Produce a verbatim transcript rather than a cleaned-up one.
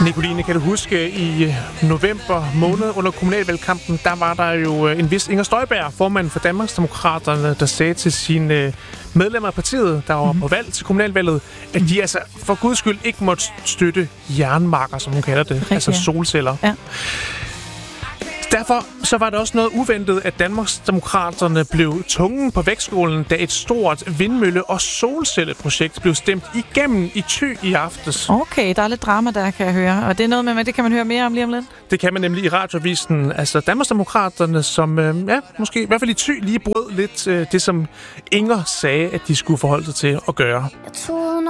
Nicoline, kan du huske, i november måned under kommunalvalgkampen, der var der jo en vis Inger Støjberg, formand for Danmarksdemokraterne, der sagde til sine medlemmer af partiet, der var mm-hmm. på valg til kommunalvalget, at de altså for guds skyld ikke måtte støtte jernmarker, som hun kalder det, rigtig, altså solceller. Ja. Derfor så var det også noget uventet, at Danmarksdemokraterne blev tungen på vægtskålen, da et stort vindmølle- og solcelleprojekt blev stemt igennem i Thy i aftes. Okay, der er lidt drama der, kan jeg høre. Og det er noget med, det kan man høre mere om lige om lidt? Det kan man nemlig i radiovisen. Altså Danmarksdemokraterne, som øh, ja, måske i hvert fald i Thy lige brød lidt øh, det, som Inger sagde, at de skulle forholde sig til at gøre. Jeg troede